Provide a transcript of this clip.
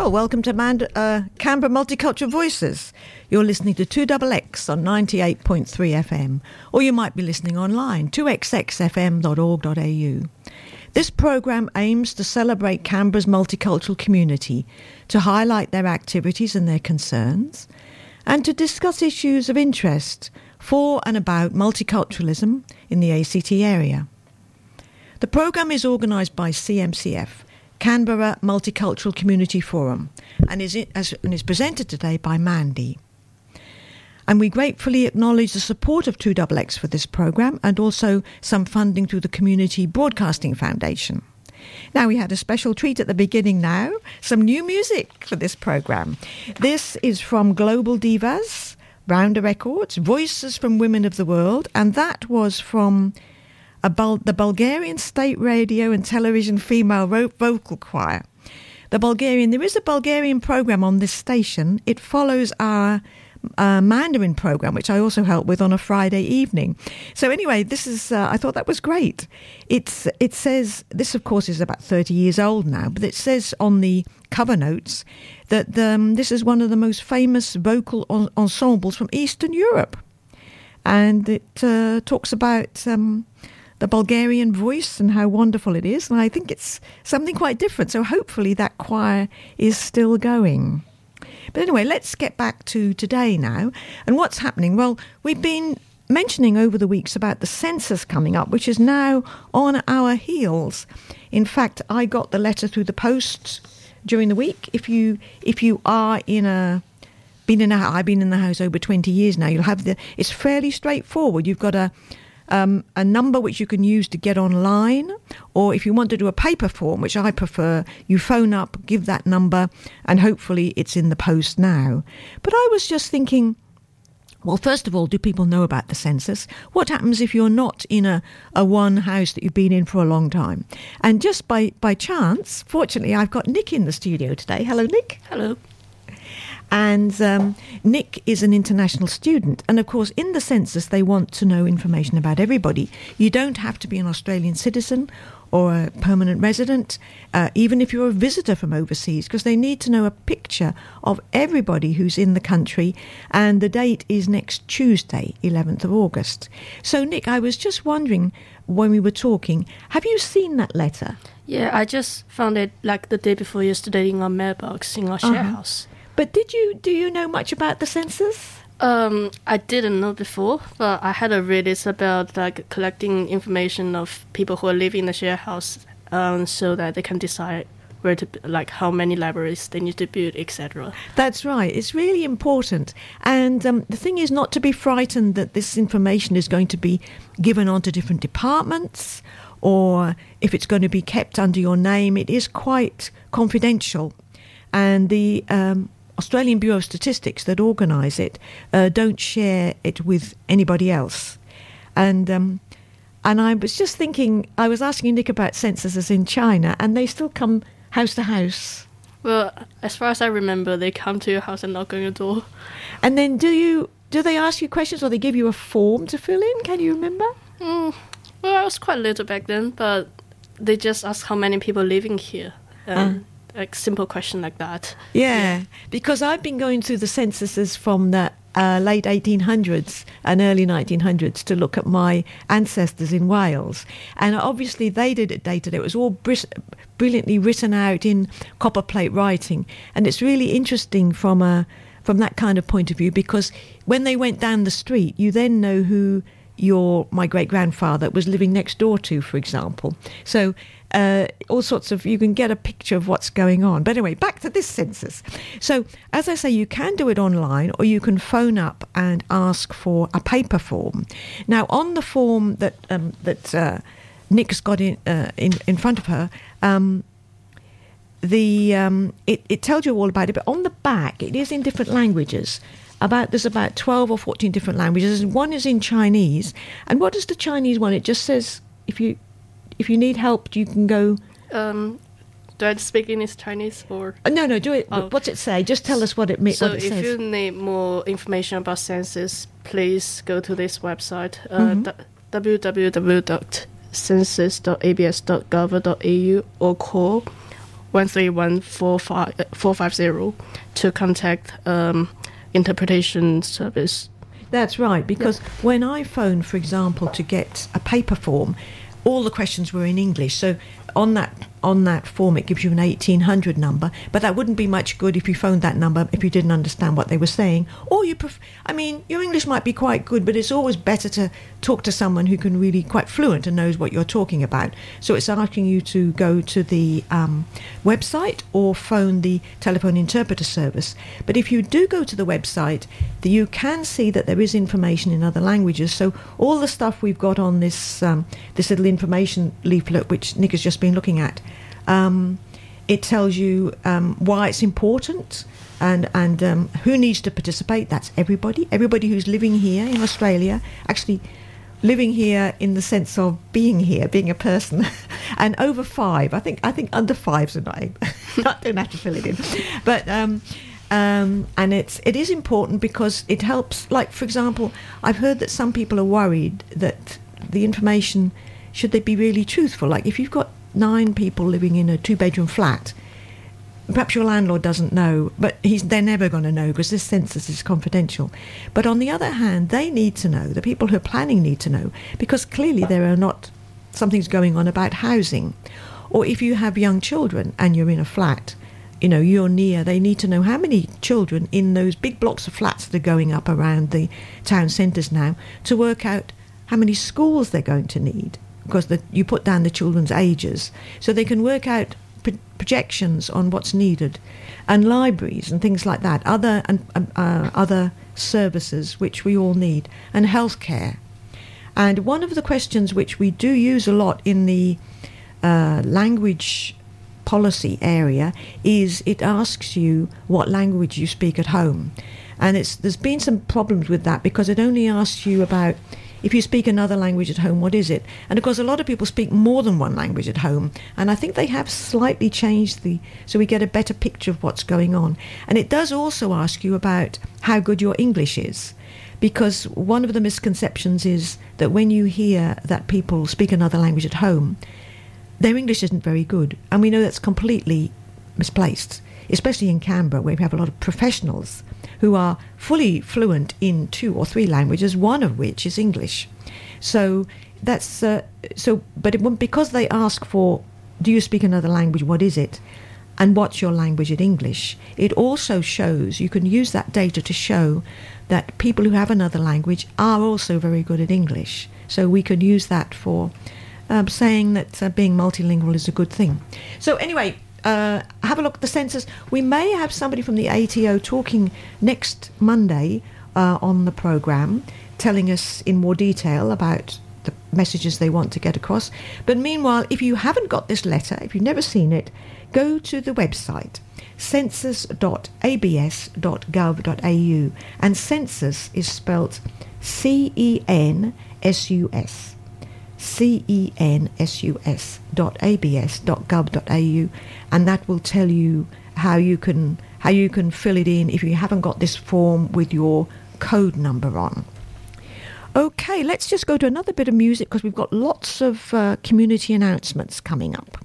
Well, welcome to Canberra Multicultural Voices. You're listening to 2XX on 98.3 FM, or you might be listening online, 2xxfm.org.au. This programme aims to celebrate Canberra's multicultural community, to highlight their activities and their concerns, and to discuss issues of interest for and about multiculturalism in the ACT area. The programme is organised by CMCF, Canberra Multicultural Community Forum, and is presented today by Mandy. And we gratefully acknowledge the support of 2XX for this programme and also some funding through the Community Broadcasting Foundation. Now, we had a special treat at the beginning now, some new music for this programme. This is from Global Divas, Rounder Records, Voices from Women of the World, and that was from the Bulgarian State Radio and Television Female Vocal Choir. There is a Bulgarian program on this station. It follows our Mandarin program, which I also help with on a Friday evening. So anyway, this is I thought that was great. It says, this of course is about 30 years old now, but it says on the cover notes that this is one of the most famous vocal ensembles from Eastern Europe, and it talks about the Bulgarian voice and how wonderful it is. And I think it's something quite different. So hopefully that choir is still going. But anyway, let's get back to today now. And what's happening? Well, we've been mentioning over the weeks about the census coming up, which is now on our heels. In fact, I got the letter through the post during the week. If you are I've been in the house over 20 years now. You'll have it's fairly straightforward. You've got a number which you can use to get online, or if you want to do a paper form, which I prefer, you phone up, give that number, and hopefully it's in the post now. But I was just thinking, well, first of all, do people know about the census? What happens if you're not in a one house that you've been in for a long time? And just by chance, fortunately, I've got Nick in the studio today. Hello, Nick. Hello. And Nick is an international student. And of course, in the census, they want to know information about everybody. You don't have to be an Australian citizen or a permanent resident, even if you're a visitor from overseas, because they need to know a picture of everybody who's in the country. And the date is next Tuesday, 11th of August. So, Nick, I was just wondering, when we were talking, have you seen that letter? Yeah, I just found it like the day before yesterday in our mailbox in our share house. But do you know much about the census? I didn't know before, but I had a read. It's about like collecting information of people who are living in the share house, so that they can decide where to, like, how many libraries they need to build, etc. That's right. It's really important. And the thing is not to be frightened that this information is going to be given on to different departments, or if it's going to be kept under your name. It is quite confidential. And the Australian Bureau of Statistics that organise it don't share it with anybody else. And I was just thinking, I was asking Nick about censuses in China, and they still come house to house. Well, as far as I remember, they come to your house and knock on your door. And then do they ask you questions, or they give you a form to fill in? Can you remember? Well, I was quite little back then, but they just ask how many people living here. Like simple question like that. Yeah, because I've been going through the censuses from the late 1800s and early 1900s to look at my ancestors in Wales, and obviously they did it dated. It was all brilliantly written out in copperplate writing, and it's really interesting from that kind of point of view, because when they went down the street, you then know who my great-grandfather was living next door to, for example. So all sorts of, you can get a picture of what's going on. But anyway, back to this census. So, as I say, you can do it online, or you can phone up and ask for a paper form. Now, on the form that Nick's got in front of her, it tells you all about it, but on the back, it is in different languages. There's about 12 or 14 different languages. One is in Chinese. And what is the Chinese one? It just says, if you need help, you can go... Do I speak in Chinese or... No, do it. Oh. What's it say? Just tell us what it means. So if you need more information about census, please go to this website, www.census.abs.gov.au, or call 131 450 to contact interpretation service. That's right, because when I phoned, for example, to get a paper form, all the questions were in English. So on that form, it gives you an 1800 number, but that wouldn't be much good if you phoned that number if you didn't understand what they were saying. Or your English might be quite good, but it's always better to talk to someone who can really quite fluent and knows what you're talking about. So it's asking you to go to the website or phone the telephone interpreter service. But if you do go to the website, you can see that there is information in other languages. So all the stuff we've got on this little information leaflet, which Nick has just been looking at, it tells you why it's important and who needs to participate. That's everybody who's living here in Australia, actually living here in the sense of being here, being a person, and over 5. I think under 5's are not don't have to fill it in, but and it is important because it helps. Like, for example, I've heard that some people are worried that the information, should they be really truthful? Like if you've got 9 people living in a 2-bedroom flat, perhaps your landlord doesn't know, but they're never going to know because this census is confidential. But on the other hand, they need to know, the people who are planning need to know, because clearly something's going on about housing. Or if you have young children and you're in a flat, you're near, they need to know how many children in those big blocks of flats that are going up around the town centres now, to work out how many schools they're going to need, because you put down the children's ages, so they can work out projections on what's needed, and libraries and things like that, other services which we all need, and healthcare. And one of the questions which we do use a lot in the language policy area is it asks you what language you speak at home, and there's been some problems with that because it only asks you about, if you speak another language at home, what is it? And of course, a lot of people speak more than one language at home. And I think they have slightly changed so we get a better picture of what's going on. And it does also ask you about how good your English is. Because one of the misconceptions is that when you hear that people speak another language at home, their English isn't very good. And we know that's completely misplaced, especially in Canberra, where we have a lot of professionals who are fully fluent in 2 or 3 languages, one of which is English. So that's because they ask for, do you speak another language? What is it? And what's your language in English? It also shows, you can use that data to show that people who have another language are also very good at English. So we can use that for saying that being multilingual is a good thing. So anyway, have a look at the census. We may have somebody from the ATO talking next Monday on the programme, telling us in more detail about the messages they want to get across. But meanwhile, if you haven't got this letter, if you've never seen it, go to the website census.abs.gov.au, and census is spelt CENSUS. census.abs.gov.au, and that will tell you how you can fill it in if you haven't got this form with your code number on. Okay, let's just go to another bit of music because we've got lots of community announcements coming up.